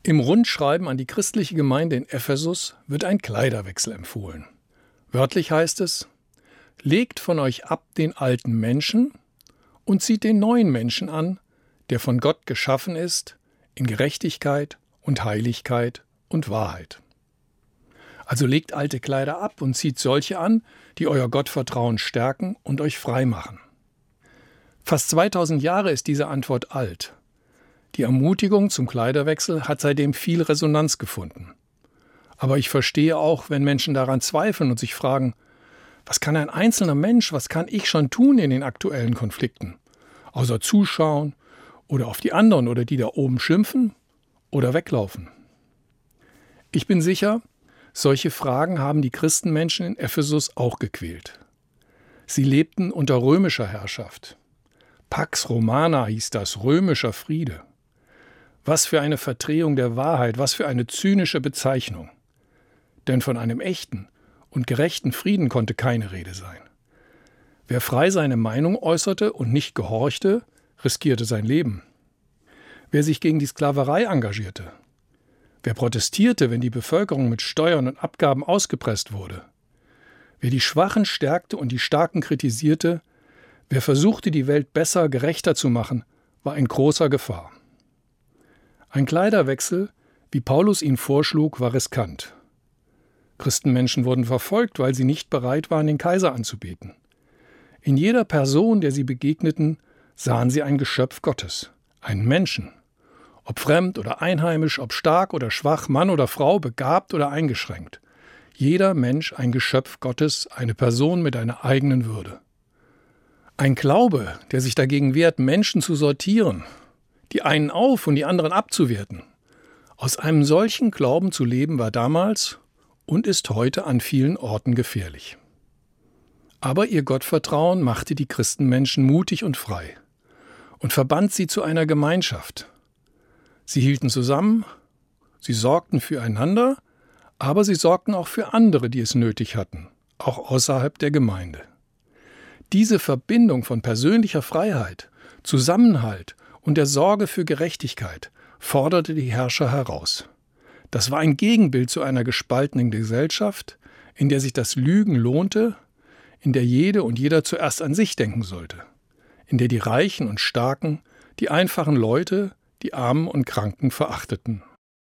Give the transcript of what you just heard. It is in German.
Im Rundschreiben an die christliche Gemeinde in Ephesus wird ein Kleiderwechsel empfohlen. Wörtlich heißt es: Legt von euch ab den alten Menschen und zieht den neuen Menschen an, der von Gott geschaffen ist, in Gerechtigkeit und Heiligkeit und Wahrheit. Also legt alte Kleider ab und zieht solche an, die euer Gottvertrauen stärken und euch frei machen. Fast 2000 Jahre ist diese Antwort alt. Die Ermutigung zum Kleiderwechsel hat seitdem viel Resonanz gefunden. Aber ich verstehe auch, wenn Menschen daran zweifeln und sich fragen: Was kann ein einzelner Mensch, was kann ich schon tun in den aktuellen Konflikten? Außer zuschauen oder auf die anderen oder die da oben schimpfen oder weglaufen. Ich bin sicher, solche Fragen haben die Christenmenschen in Ephesus auch gequält. Sie lebten unter römischer Herrschaft. Pax Romana hieß das, römischer Friede. Was für eine Verdrehung der Wahrheit, was für eine zynische Bezeichnung. Denn von einem echten und gerechten Frieden konnte keine Rede sein. Wer frei seine Meinung äußerte und nicht gehorchte, riskierte sein Leben. Wer sich gegen die Sklaverei engagierte, wer protestierte, wenn die Bevölkerung mit Steuern und Abgaben ausgepresst wurde, wer die Schwachen stärkte und die Starken kritisierte, wer versuchte, die Welt besser, gerechter zu machen, war in großer Gefahr. Ein Kleiderwechsel, wie Paulus ihn vorschlug, war riskant. Christenmenschen wurden verfolgt, weil sie nicht bereit waren, den Kaiser anzubeten. In jeder Person, der sie begegneten, sahen sie ein Geschöpf Gottes, einen Menschen. Ob fremd oder einheimisch, ob stark oder schwach, Mann oder Frau, begabt oder eingeschränkt. Jeder Mensch ein Geschöpf Gottes, eine Person mit einer eigenen Würde. Ein Glaube, der sich dagegen wehrt, Menschen zu sortieren, die einen auf und die anderen abzuwerten. Aus einem solchen Glauben zu leben war damals und ist heute an vielen Orten gefährlich. Aber ihr Gottvertrauen machte die Christenmenschen mutig und frei und verband sie zu einer Gemeinschaft. Sie hielten zusammen, sie sorgten füreinander, aber sie sorgten auch für andere, die es nötig hatten, auch außerhalb der Gemeinde. Diese Verbindung von persönlicher Freiheit, Zusammenhalt und der Sorge für Gerechtigkeit forderte die Herrscher heraus. Das war ein Gegenbild zu einer gespaltenen Gesellschaft, in der sich das Lügen lohnte, in der jede und jeder zuerst an sich denken sollte, in der die Reichen und Starken die einfachen Leute, die Armen und Kranken verachteten.